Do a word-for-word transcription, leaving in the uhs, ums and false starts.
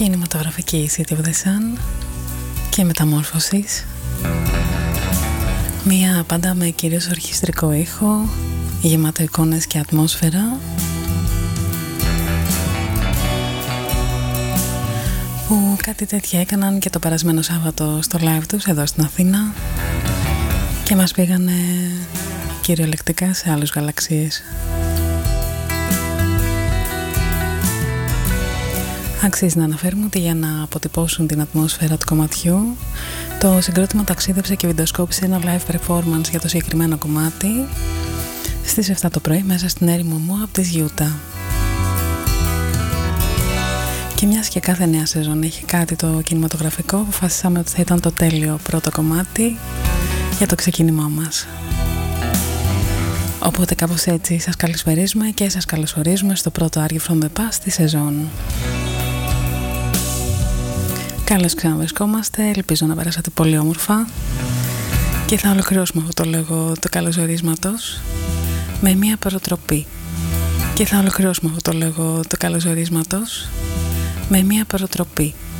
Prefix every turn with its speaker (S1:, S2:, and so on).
S1: Κινηματογραφική City of the Sun και Μεταμόρφωσης. Μία πάντα με κυρίως ορχιστρικό ήχο, γεμάτο εικόνες και ατμόσφαιρα, που κάτι τέτοια έκαναν και το περασμένο Σάββατο στο live τους εδώ στην Αθήνα και μας πήγανε κυριολεκτικά σε άλλους γαλαξίες. Αξίζει να αναφέρουμε ότι για να αποτυπώσουν την ατμόσφαιρα του κομματιού, το συγκρότημα ταξίδεψε και βιντεοσκόπησε ένα live performance για το συγκεκριμένο κομμάτι στις επτά το πρωί μέσα στην έρημο Μόαπ της Γιούτα. Και μιας και κάθε νέα σεζόν έχει κάτι το κινηματογραφικό, αποφασίσαμε ότι θα ήταν το τέλειο πρώτο κομμάτι για το ξεκίνημά μας. Οπότε κάπως έτσι σας καλησπερίζουμε και σας καλωσορίζουμε στο πρώτο Are You From The Past τη σεζόν. Καλώς ξαναβρισκόμαστε, ελπίζω να περάσατε πολύ όμορφα και θα ολοκληρώσουμε αυτό το λόγο του καλωσορίσματος με μια προτροπή. Και θα ολοκληρώσουμε αυτό το λόγο του καλωσορίσματος με μια προτροπή.